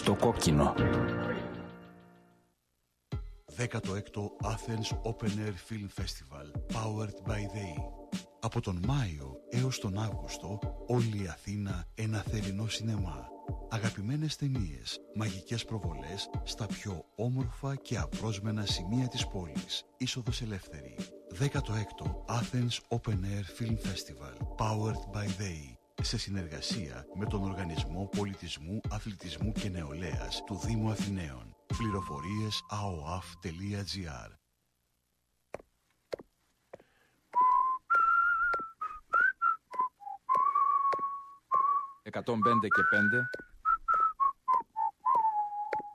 στο κόκκινο. 16ο Athens Open Air Film Festival, powered by ΔΕΗ. Από τον Μάιο έως τον Αύγουστο, όλη η Αθήνα ένα θερινό σινεμά. Αγαπημένες ταινίες, μαγικές προβολές στα πιο όμορφα και απρόσμενα σημεία της πόλης. Είσοδος ελεύθερη. 16ο Athens Open Air Film Festival, powered by ΔΕΗ. Σε συνεργασία με τον Οργανισμό Πολιτισμού, Αθλητισμού και Νεολαίας του Δήμου Αθηναίων. Πληροφορίες aoaf.gr. 105 και 5